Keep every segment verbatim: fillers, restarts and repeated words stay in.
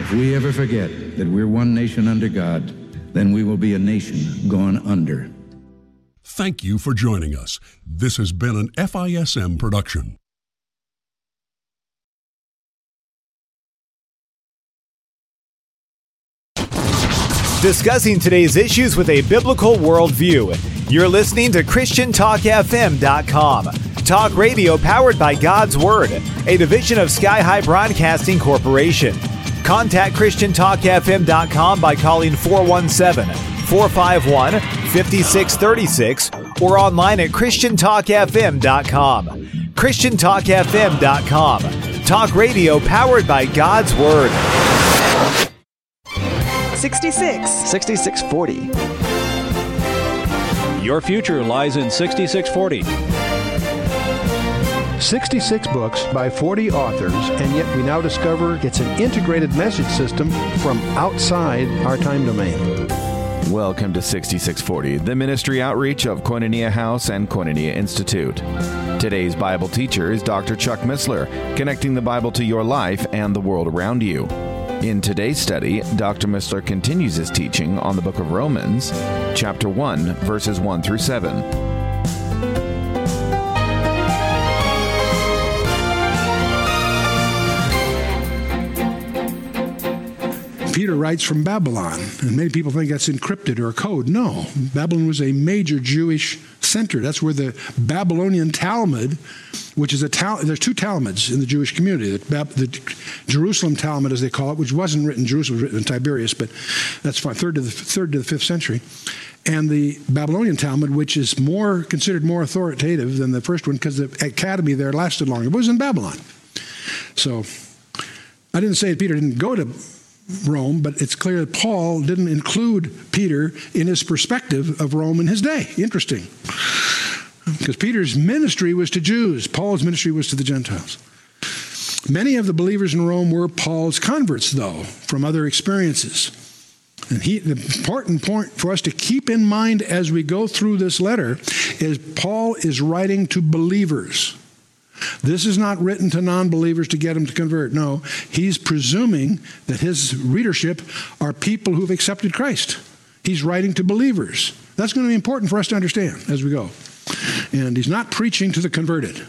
If we ever forget that we're one nation under God, then we will be a nation gone under. Thank you for joining us. This has been an F I S M production. Discussing today's issues with a biblical worldview. You're listening to Christian Talk F M dot com. Talk radio powered by God's Word, a division of Sky High Broadcasting Corporation. Contact Christian Talk F M dot com by calling four one seven, four five one, five six three six or online at Christian Talk F M dot com. Christian Talk F M dot com. Talk radio powered by God's Word. sixty-six. sixty-six forty. Your future lies in sixty-six forty. sixty-six books by forty authors, and yet we now discover it's an integrated message system from outside our time domain. Welcome to sixty-six forty, the ministry outreach of Koinonia House and Koinonia Institute. Today's Bible teacher is Doctor Chuck Missler, connecting the Bible to your life and the world around you. In today's study, Doctor Missler continues his teaching on the book of Romans, chapter one, verses one through seven. Peter writes from Babylon, and many people think that's encrypted or a code. No, Babylon was a major Jewish center. That's where the Babylonian Talmud, which is a Tal- there's two Talmuds in the Jewish community. The, Bab- the Jerusalem Talmud, as they call it, which wasn't written in Jerusalem, was written in Tiberias, but that's fine, third to the third to the fifth century. And the Babylonian Talmud, which is more considered more authoritative than the first one, because the academy there lasted longer. It was in Babylon. So I didn't say that Peter didn't go to Rome, but it's clear that Paul didn't include Peter in his perspective of Rome in his day. Interesting. Because Peter's ministry was to Jews. Paul's ministry was to the Gentiles. Many of the believers in Rome were Paul's converts, though, from other experiences. And he, the important point for us to keep in mind as we go through this letter is Paul is writing to believers. This is not written to non-believers to get them to convert. No, he's presuming that his readership are people who've accepted Christ. He's writing to believers. That's going to be important for us to understand as we go. And he's not preaching to the converted.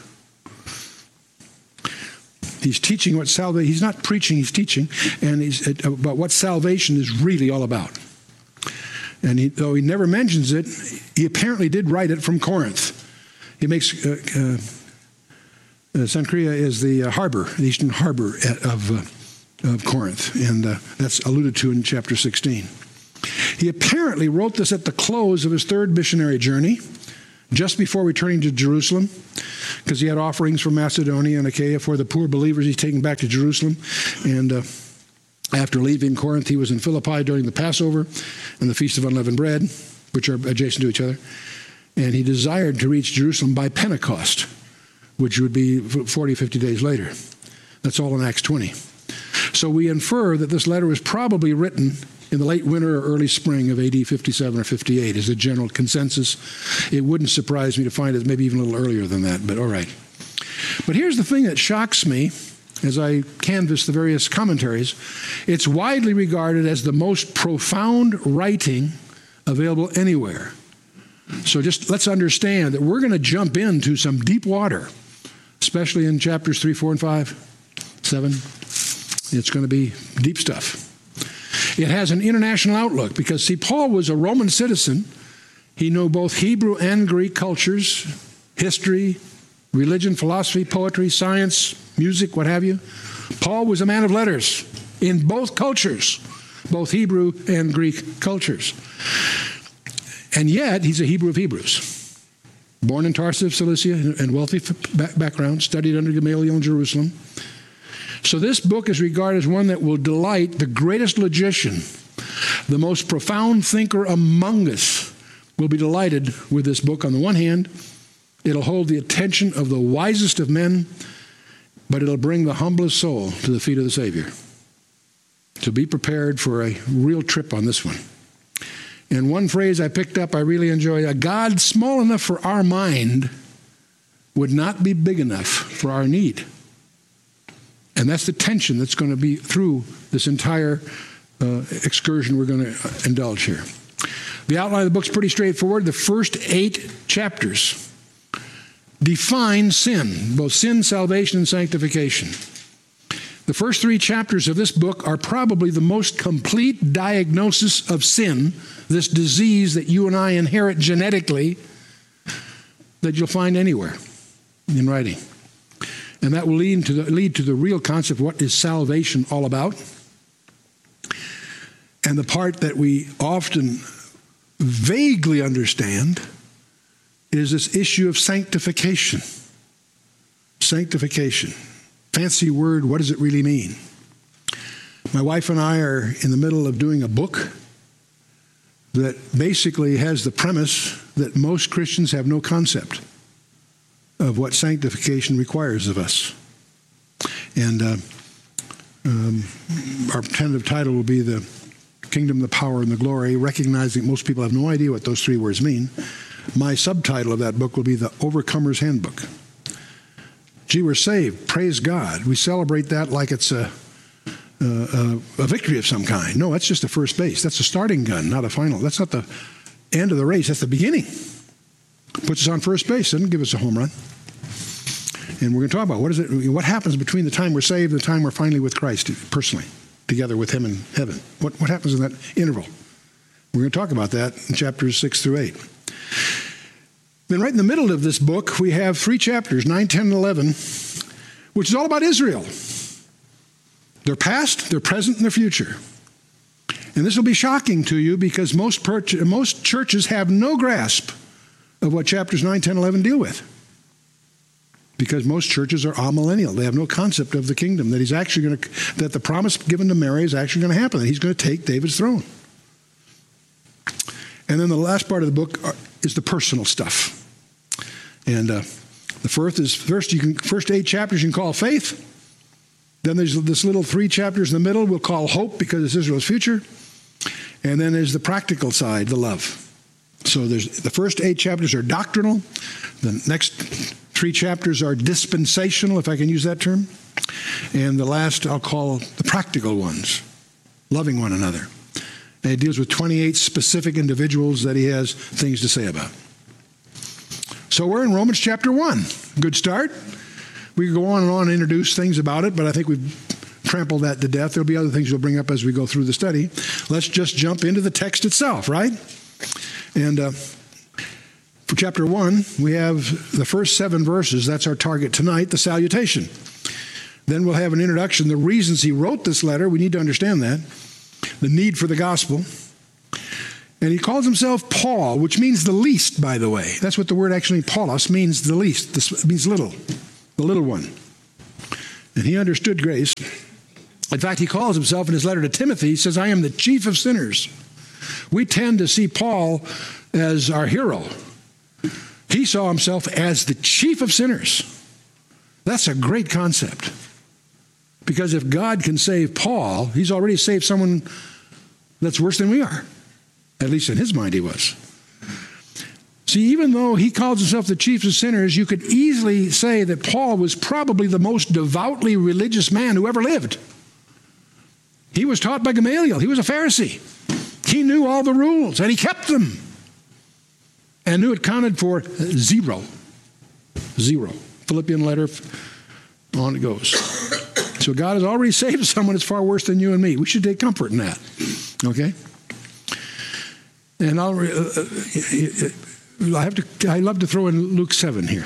He's teaching what salvation, he's not preaching, he's teaching, and he's about what salvation is really all about. And he, though he never mentions it, he apparently did write it from Corinth. He makes... Uh, uh, Uh, Cenchrea is the uh, harbor, the eastern harbor of, uh, of Corinth, and uh, that's alluded to in chapter sixteen. He apparently wrote this at the close of his third missionary journey, just before returning to Jerusalem, because he had offerings from Macedonia and Achaia for the poor believers he's taking back to Jerusalem. And uh, after leaving Corinth, he was in Philippi during the Passover and the Feast of Unleavened Bread, which are adjacent to each other. And he desired to reach Jerusalem by Pentecost, which would be forty, fifty days later. That's all in Acts twenty. So we infer that this letter was probably written in the late winter or early spring of A D fifty-seven or fifty-eight is a general consensus. It wouldn't surprise me to find it maybe even a little earlier than that, but all right. But here's the thing that shocks me as I canvass the various commentaries. It's widely regarded as the most profound writing available anywhere. So just let's understand that we're going to jump into some deep water, especially in chapters three, four, and five, seven. It's going to be deep stuff. It has an international outlook because, see, Paul was a Roman citizen. He knew both Hebrew and Greek cultures, history, religion, philosophy, poetry, science, music, what have you. Paul was a man of letters in both cultures, both Hebrew and Greek cultures. And yet, he's a Hebrew of Hebrews. Born in Tarsus of Cilicia and wealthy background, studied under Gamaliel in Jerusalem. So this book is regarded as one that will delight the greatest logician, the most profound thinker among us will be delighted with this book. On the one hand, it'll hold the attention of the wisest of men, but it'll bring the humblest soul to the feet of the Savior. So be prepared for a real trip on this one. And one phrase I picked up I really enjoy, a God small enough for our mind would not be big enough for our need. And that's the tension that's going to be through this entire uh, excursion we're going to indulge here. The outline of the book's pretty straightforward. The first eight chapters define sin, both sin, salvation, and sanctification. The first three chapters of this book are probably the most complete diagnosis of sin, this disease that you and I inherit genetically, that you'll find anywhere in writing. And that will lead to the, lead to the real concept of what is salvation all about. And the part that we often vaguely understand is this issue of sanctification. Sanctification. Fancy word, what does it really mean? My wife and I are in the middle of doing a book that basically has the premise that most Christians have no concept of what sanctification requires of us. And uh, um, our tentative title will be The Kingdom, the Power, and the Glory, recognizing most people have no idea what those three words mean. My subtitle of that book will be The Overcomer's Handbook. Gee, we're saved. Praise God. We celebrate that like it's a, a, a victory of some kind. No, that's just the first base. That's a starting gun, not a final. That's not the end of the race. That's the beginning. Puts us on first base. Doesn't give us a home run. And we're going to talk about what is it, what happens between the time we're saved and the time we're finally with Christ personally, together with him in heaven. What, what happens in that interval? We're going to talk about that in chapters six through eight. Then right in the middle of this book, we have three chapters, nine, ten, and eleven, which is all about Israel. Their past, their present, and their future. And this will be shocking to you because most, per- most churches have no grasp of what chapters nine, ten, eleven deal with. Because most churches are amillennial. They have no concept of the kingdom, that he's actually going to, that the promise given to Mary is actually going to happen, that he's going to take David's throne. And then the last part of the book are, is the personal stuff. And uh, the first is first you can first eight chapters you can call faith. Then there's this little three chapters in the middle we'll call hope because it's Israel's future. And then there's the practical side, the love. So there's the first eight chapters are doctrinal. The next three chapters are dispensational, if I can use that term. And the last I'll call the practical ones, loving one another. And it deals with twenty-eight specific individuals that he has things to say about. So we're in Romans chapter one. Good start. We could go on and on and introduce things about it, but I think we've trampled that to death. There'll be other things we'll bring up as we go through the study. Let's just jump into the text itself, right? And uh, for chapter one, we have the first seven verses. That's our target tonight, the salutation. Then we'll have an introduction, the reasons he wrote this letter. We need to understand that. The need for the gospel. And he calls himself Paul, which means the least, by the way. That's what the word actually, Paulos, means the least. This means little, the little one. And he understood grace. In fact, he calls himself in his letter to Timothy, he says, I am the chief of sinners. We tend to see Paul as our hero. He saw himself as the chief of sinners. That's a great concept. Because if God can save Paul, he's already saved someone that's worse than we are. At least in his mind he was. See, even though he calls himself the chief of sinners, you could easily say that Paul was probably the most devoutly religious man who ever lived. He was taught by Gamaliel. He was a Pharisee. He knew all the rules, and he kept them. And knew it counted for zero. Zero. Philippian letter, on it goes. So God has already saved someone that's far worse than you and me. We should take comfort in that. Okay? And I'll, uh, I have to. I love to throw in Luke seven here.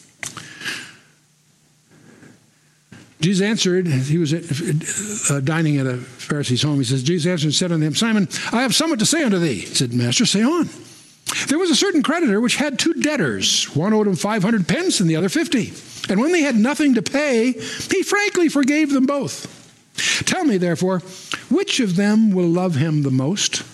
Jesus answered. He was uh, dining at a Pharisee's home. He says, Jesus answered and said unto him, Simon, I have somewhat to say unto thee. He said, Master, say on. There was a certain creditor which had two debtors. One owed him five hundred pence, and the other fifty. And when they had nothing to pay, he frankly forgave them both. Tell me, therefore, which of them will love him the most?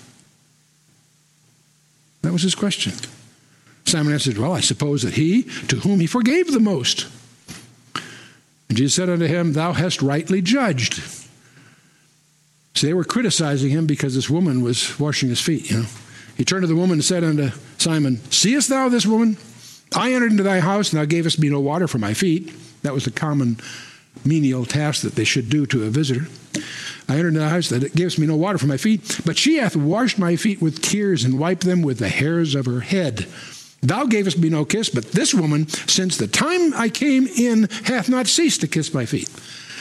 That was his question. Simon answered, well, I suppose that he to whom he forgave the most. And Jesus said unto him, thou hast rightly judged. See, they were criticizing him because this woman was washing his feet, you know. He turned to the woman and said unto Simon, seest thou this woman? I entered into thy house, and thou gavest me no water for my feet. That was the common menial task that they should do to a visitor. I entered into the house that it gives me no water for my feet, but she hath washed my feet with tears and wiped them with the hairs of her head. Thou gavest me no kiss, but this woman, since the time I came in, hath not ceased to kiss my feet.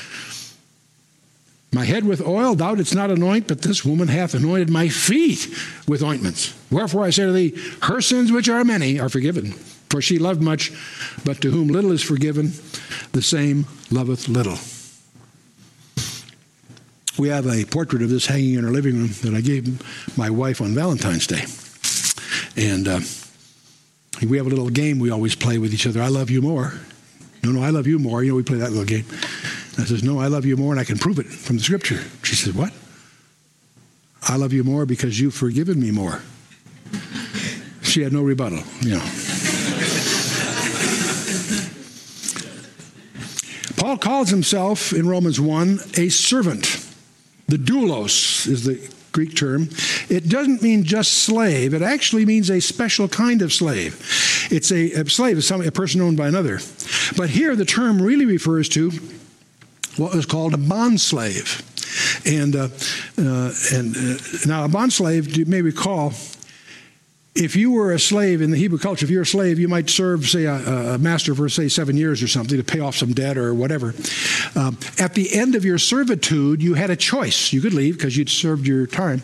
My head with oil thou didst not anoint, but this woman hath anointed my feet with ointments. Wherefore I say to thee, her sins, which are many, are forgiven. For she loved much, but to whom little is forgiven, the same loveth little. We have a portrait of this hanging in our living room that I gave my wife on Valentine's Day. And uh, we have a little game we always play with each other. I love you more. No, no, I love you more. You know, we play that little game. And I says, no, I love you more, and I can prove it from the Scripture. She says, what? I love you more because you've forgiven me more. She had no rebuttal, you know. Paul calls himself, in Romans one, a servant. The doulos is the Greek term. It doesn't mean just slave. It actually means a special kind of slave. It's a, a slave is a person owned by another. But here the term really refers to what was called a bond slave. And, uh, uh, and uh, now a bond slave, you may recall, if you were a slave in the Hebrew culture, if you're a slave, you might serve, say, a, a master for, say, seven years or something to pay off some debt or whatever. Um, at the end of your servitude, you had a choice. You could leave because you'd served your time.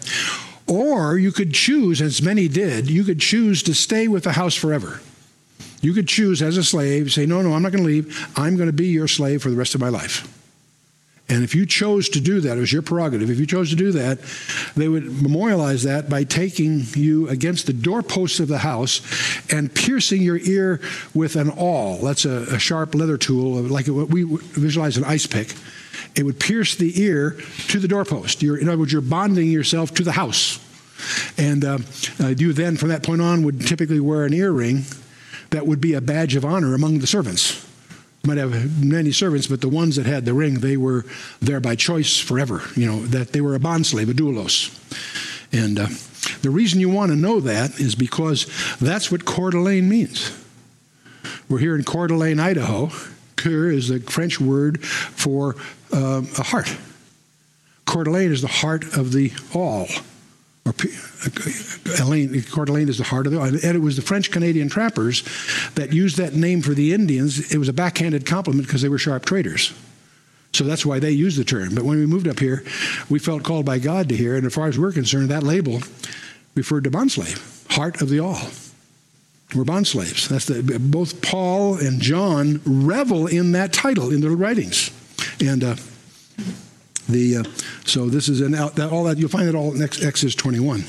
Or you could choose, as many did, you could choose to stay with the house forever. You could choose as a slave, say, no, no, I'm not going to leave. I'm going to be your slave for the rest of my life. And if you chose to do that, it was your prerogative. If you chose to do that, they would memorialize that by taking you against the doorposts of the house and piercing your ear with an awl. That's a, a sharp leather tool, like what we visualize an ice pick. It would pierce the ear to the doorpost. You're, in other words, you're bonding yourself to the house. And uh, uh, you then, from that point on, would typically wear an earring that would be a badge of honor among the servants. You might have many servants, but the ones that had the ring, they were there by choice forever. You know, that they were a bond slave, a doulos. And uh, the reason you want to know that is because that's what Coeur d'Alene means. We're here in Coeur d'Alene, Idaho. Coeur is the French word for uh, a heart. Coeur d'Alene is the heart of the all. Or Elaine, Coeur d'Alene is the heart of the, and it was the French-Canadian trappers that used that name for the Indians. It was a backhanded compliment because they were sharp traders. So that's why they used the term. But when we moved up here, we felt called by God to here, and as far as we're concerned, that label referred to bondslave, heart of the all. We're bond slaves. That's the, both Paul and John revel in that title in their writings. And uh, The uh, so this is an out, that, all that you'll find it all in Exodus twenty-one.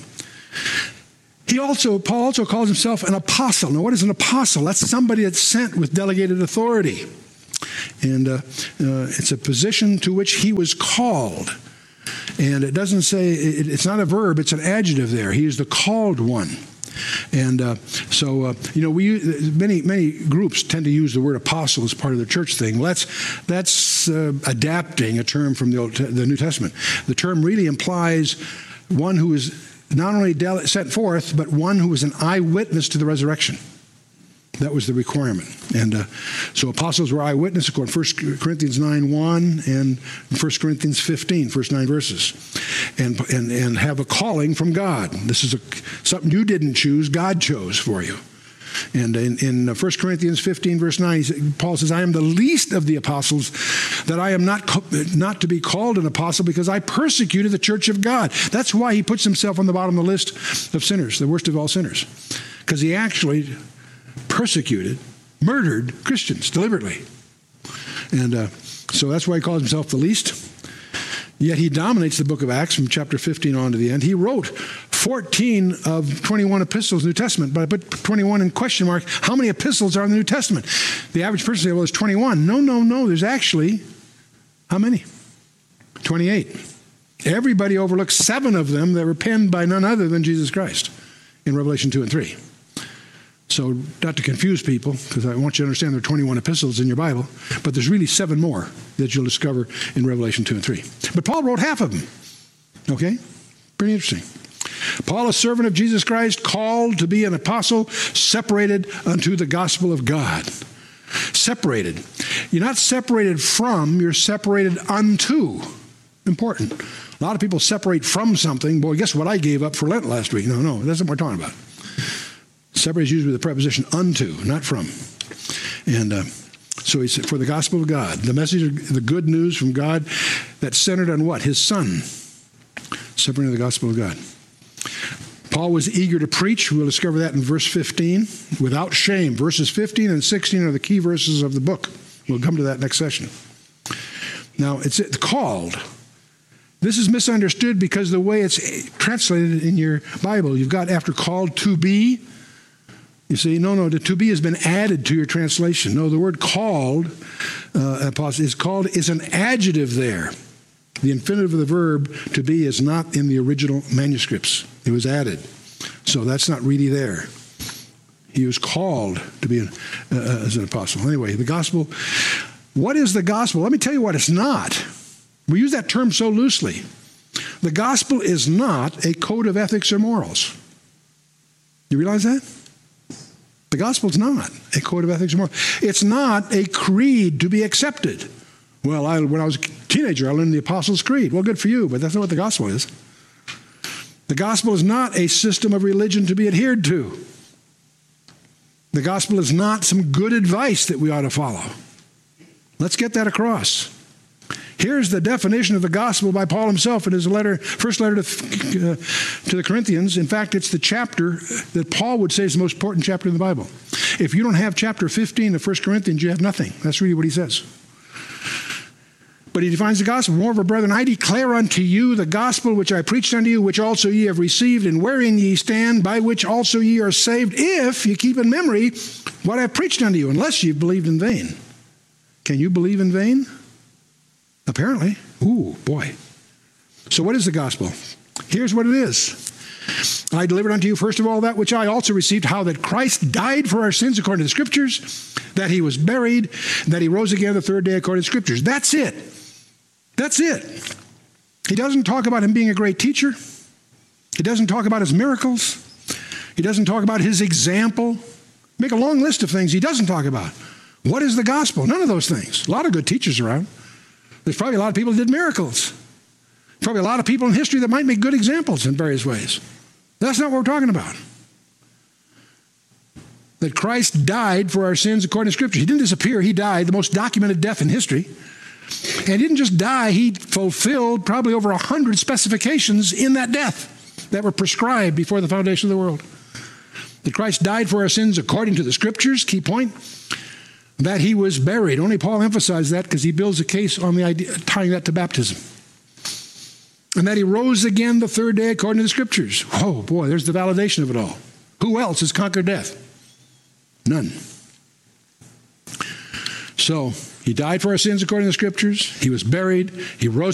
He also Paul also calls himself an apostle. Now, what is an apostle? That's somebody that's sent with delegated authority, and uh, uh, it's a position to which he was called. And it doesn't say it, it's not a verb; it's an adjective. There, he is the called one. And uh, so, uh, you know, we many many groups tend to use the word apostle as part of their church thing. Well, that's that's uh, adapting a term from the Old, the New Testament. The term really implies one who is not only del- sent forth, but one who is an eyewitness to the resurrection. That was the requirement. And uh, so apostles were eyewitnesses, according to First Corinthians nine one and First Corinthians fifteen, first nine verses. And, and, and have a calling from God. This is a, something you didn't choose, God chose for you. And in, in First Corinthians fifteen, verse nine, Paul says, I am the least of the apostles, that I am not, not to be called an apostle because I persecuted the church of God. That's why he puts himself on the bottom of the list of sinners, the worst of all sinners. Because he actually persecuted, murdered Christians deliberately. And uh, so that's why he calls himself the least. Yet he dominates the book of Acts from chapter fifteen on to the end. He wrote fourteen of twenty-one epistles in the New Testament, but I put twenty-one in question mark. How many epistles are in the New Testament? The average person says, well, there's twenty-one. No, no, no. There's actually, how many? twenty-eight. Everybody overlooks seven of them that were penned by none other than Jesus Christ in Revelation two and three. So not to confuse people, because I want you to understand there are twenty-one epistles in your Bible, but there's really seven more that you'll discover in Revelation two and three. But Paul wrote half of them. Okay? Pretty interesting. Paul, a servant of Jesus Christ, called to be an apostle, separated unto the gospel of God. Separated. You're not separated from, you're separated unto. important. A lot of people separate from something. Boy, guess what I gave up for Lent last week? No, no, that's not what we're talking about. Separate is used with the preposition unto, not from. And uh, so he said, for the gospel of God, the message of the good news from God that's centered on what? His Son. Separating the gospel of God. Paul was eager to preach. We'll discover that in verse fifteen. Without shame. Verses fifteen and sixteen are the key verses of the book. We'll come to that next session. Now, it's called. This is misunderstood because the way it's translated in your Bible, you've got after called to be. You see, no, no, the to be has been added to your translation. No, the word called uh, is called is an adjective there. The infinitive of the verb to be is not in the original manuscripts. It was added. So that's not really there. He was called to be an, uh, as an apostle. Anyway, the gospel. What is the gospel? Let me tell you what it's not. We use that term so loosely. The gospel is not a code of ethics or morals. You realize that? The gospel is not a code of ethics or morals. It's not a creed to be accepted. Well, I, when I was a teenager, I learned the Apostles' Creed. Well, good for you, but that's not what the gospel is. The gospel is not a system of religion to be adhered to. The gospel is not some good advice that we ought to follow. Let's get that across. Here's the definition of the gospel by Paul himself in his letter, first letter to, uh, to the Corinthians. In fact, it's the chapter that Paul would say is the most important chapter in the Bible. If you don't have chapter fifteen of First Corinthians, you have nothing. That's really what he says. But he defines the gospel. Moreover, brethren, I declare unto you the gospel which I preached unto you, which also ye have received, and wherein ye stand, by which also ye are saved, if ye keep in memory what I have preached unto you, unless ye believed in vain. Can you believe in vain? Apparently. Ooh, boy. So what is the gospel? Here's what it is. I delivered unto you first of all that which I also received, how that Christ died for our sins according to the Scriptures, that he was buried, that he rose again the third day according to the Scriptures. That's it. That's it. He doesn't talk about him being a great teacher. He doesn't talk about his miracles. He doesn't talk about his example. Make a long list of things he doesn't talk about. What is the gospel? None of those things. A lot of good teachers around. There's probably a lot of people who did miracles. Probably a lot of people in history that might make good examples in various ways. That's not what we're talking about. That Christ died for our sins according to Scripture. He didn't disappear. He died, the most documented death in history. And he didn't just die. He fulfilled probably over a hundred specifications in that death that were prescribed before the foundation of the world. That Christ died for our sins according to the Scriptures, key point. That he was buried. Only Paul emphasized that because he builds a case on the idea, tying that to baptism. And that he rose again the third day according to the Scriptures. Oh, boy, there's the validation of it all. Who else has conquered death? None. So, he died for our sins according to the Scriptures. He was buried. He rose